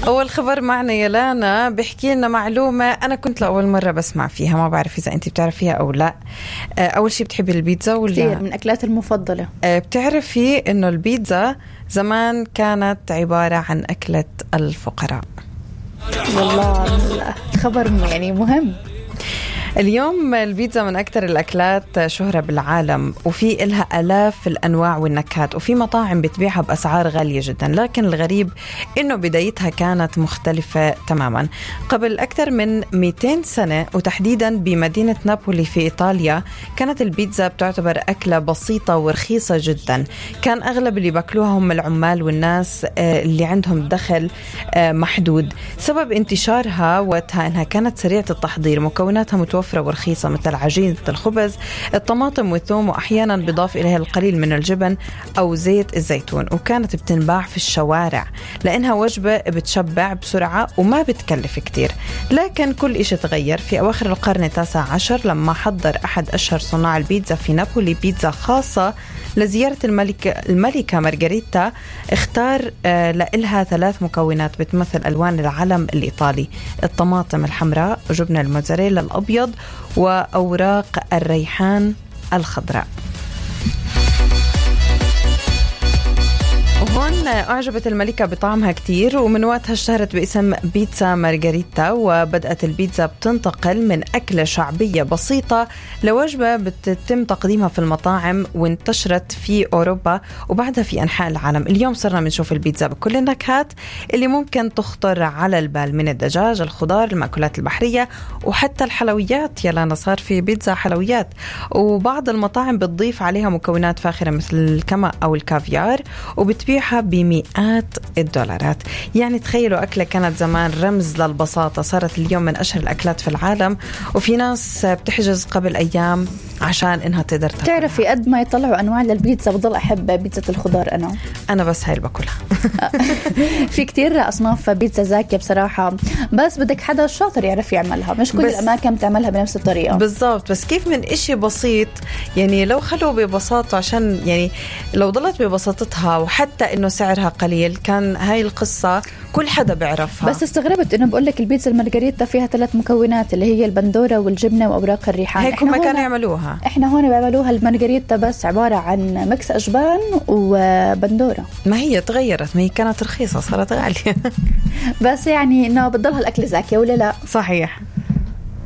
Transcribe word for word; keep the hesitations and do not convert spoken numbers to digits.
أول خبر معنا يا لانا بيحكي لنا معلومة أنا كنت لأول مرة بسمع فيها، ما بعرف إذا أنت بتعرفيها أو لا. أول شيء بتحبي البيتزا ولا؟ كثير من أكلات المفضلة. بتعرفي إنه البيتزا زمان كانت عبارة عن أكلة الفقراء. والله الخبر يعني مهم. اليوم البيتزا من أكثر الأكلات شهرة بالعالم، وفي إلها آلاف الأنواع والنكهات، وفي مطاعم بتبيعها بأسعار غالية جدا. لكن الغريب إنه بدايتها كانت مختلفة تماما. قبل أكثر من مئتين سنة وتحديدا بمدينة نابولي في إيطاليا كانت البيتزا بتعتبر أكلة بسيطة ورخيصة جدا. كان أغلب اللي باكلوها هم العمال والناس اللي عندهم دخل محدود. سبب انتشارها وقتها إنها كانت سريعة التحضير، مكوناتها متوفرة ورخيصة مثل عجينة الخبز، الطماطم والثوم، وأحيانا بضاف إليها القليل من الجبن أو زيت الزيتون. وكانت بتنباع في الشوارع لأنها وجبة بتشبع بسرعة وما بتكلف كتير. لكن كل إشي تغير في أواخر القرن التاسع عشر لما حضر أحد أشهر صناع البيتزا في نابولي بيتزا خاصة لزيارة الملكة, الملكة مارغريتا. اختار آه لإلها ثلاث مكونات بتمثل ألوان العلم الإيطالي: الطماطم الحمراء وجبن الموزاريلا الأبيض وأوراق الريحان الخضراء. وهون أعجبت الملكة بطعمها كتير، ومن وقتها اشتهرت باسم بيتزا مارغريتا. وبدأت البيتزا بتنتقل من أكلة شعبية بسيطة لوجبة بتتم تقديمها في المطاعم، وانتشرت في أوروبا وبعدها في أنحاء العالم. اليوم صرنا بنشوف البيتزا بكل النكهات اللي ممكن تخطر على البال، من الدجاج، الخضار، المأكولات البحرية، وحتى الحلويات. يلا صار في بيتزا حلويات، وبعض المطاعم بتضيف عليها مكونات فاخرة مثل الكما أو الكافيار، وبتبيع بمئات الدولارات. يعني تخيلوا أكلة كانت زمان رمز للبساطة صارت اليوم من أشهر الأكلات في العالم، وفي ناس بتحجز قبل أيام عشان إنها تقدر تاكلها. تعرفي قد ما يطلعوا أنواع للبيتزا بضل أحب بيتزا الخضار. أنا أنا بس هاي اللي باكلها. في كتير أصناف بيتزا زاكية بصراحة، بس بدك حدا شاطر يعرف يعملها. مش كل الأماكن بتعملها بنفس الطريقة. بالضبط. بس كيف من إشي بسيط، يعني لو خلوه ببساطة، عشان يعني لو ضلت ببساطتها وحتى إنه سعرها قليل كان هاي القصة كل حدا بيعرفها. بس استغربت إنه بقولك البيتزا المارغريتا فيها ثلاث مكونات اللي هي البندورة والجبنة وأوراق الريحان. هيك ما كانوا يعملوها. إحنا هون بيعملوها المارغريتا بس عبارة عن مكس أجبان وبندورة. ما هي تغيرت، ما هي كانت رخيصة صارت غالية. بس يعني إنه بتضلها الأكل زاكية ولا لا؟ صحيح.